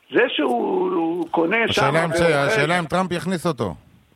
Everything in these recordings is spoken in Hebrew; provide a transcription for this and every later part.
זה שהוא קונה שם... השאלה אם טראמפ יכניס אותו.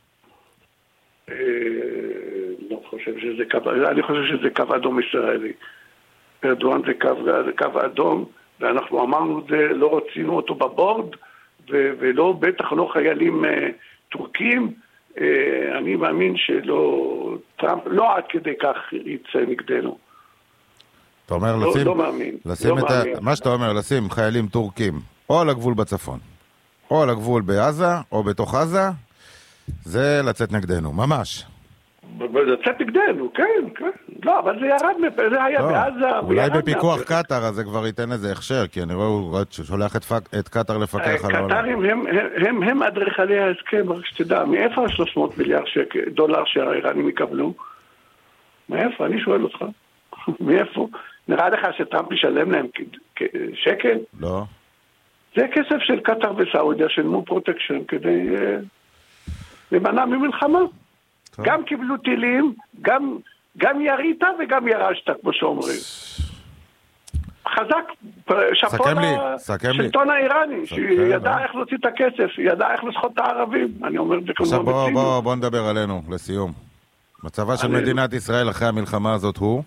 לא חושב שזה קו... אני חושב שזה קו אדום ישראלי. ארדואן זה קו אדום, ואנחנו אמרנו זה, לא רצינו אותו בבורד, ולא, בטח לא חיילים טורקים. אני מאמין שלא, טראמפ לא עד כדי כך יצא נגדנו. אתה אומר לשים מה שאתה אומר, לשים חיילים טורקים או על הגבול בצפון, או על הגבול בעזה, או בתוך עזה, זה לצאת נגדנו, ממש. לצאת נגדנו, כן. לא, אבל זה ירד, זה היה בעזה. אולי בפיקוח קטר, אז זה כבר ייתן איזה הכשר, כי אני רואה, הוא שולח את קטר לפקח על העולם. קטרים הם אדריכלי ההסכם, רק שתדע, מאיפה 300 מיליארד דולר שהאיראנים יקבלו? מאיפה? אני שואל אותך. מאיפה? נראה לך שטראמפ ישלם להם שקל? לא. זה כסף של קטר וסעודיה, של מו פרוטקשן, כדי למנע ממלחמה. גם קיבלו טילים, גם ירית וגם ירשת, כמו שאומרים. חזק, שפו לשלטון האיראני, שידע איך להוציא את הכסף, ידע איך לשחוט את הערבים. אני אומר את זה כמו עכשיו בוא נדבר עלינו, לסיום. מצבה של מדינת ישראל אחרי המלחמה הזאת הוא?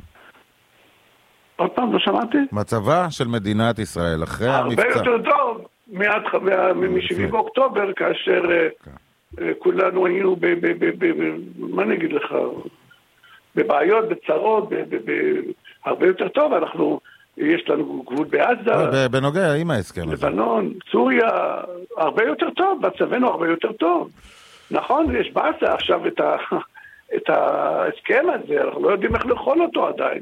עוד פעם, לא שמעתי? מצבה של מדינת ישראל אחרי המבצע. הרבה יותר טוב מ-7 באוקטובר, כאשר כולנו היינו מה נגיד לך, בבעיות, בצרות, הרבה יותר טוב. יש לנו גבול בעזה. בנוגע עם ההסכם הזה. לבנון, סוריה, הרבה יותר טוב, מצבנו הרבה יותר טוב. נכון, יש בעזה עכשיו את ההסכם הזה, אנחנו לא יודעים איך לאכול אותו עדיין.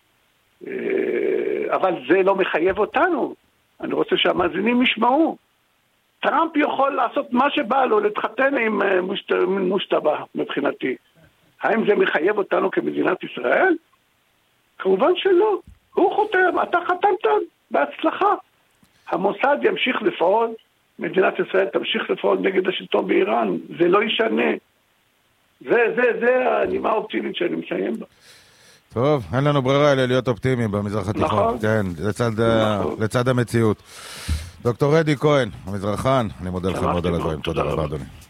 אבל זה לא מחייב אותנו. אני רוצה שהמאזינים ישמעו. טראמפ יכול לעשות מה שבא לו, להתחתן עם מושתבא מבחינתי. האם זה מחייב אותנו כמדינת ישראל? כמובן שלא. הוא חותם, אתה חתמת בהצלחה. המוסד ימשיך לפעול, מדינת ישראל תמשיך לפעול נגד השלטון באיראן. זה לא ישנה. זה הנימה האופטימית שאני מסיים בה. טוב, אין לנו ברירה אלא להיות אופטימיים במזרח התיכון. נכון. כן, לצד המציאות. דוקטור רדי כהן, המזרחן, אני מודה לך מאוד על הדברים. תודה רבה, אדוני.